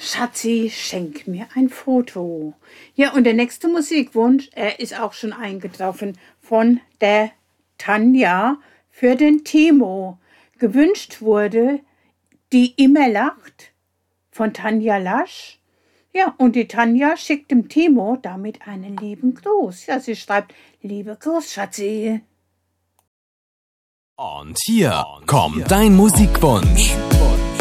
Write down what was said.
Schatzi, schenk mir ein Foto. Ja, und der nächste Musikwunsch, er ist auch schon eingetroffen, von der Tanja für den Timo. Gewünscht wurde Die immer lacht von Tanja Lasch. Ja, und die Tanja schickt dem Timo damit einen lieben Gruß. Ja, sie schreibt, liebe Gruß, Schatzi. Und hier kommt dein Musikwunsch.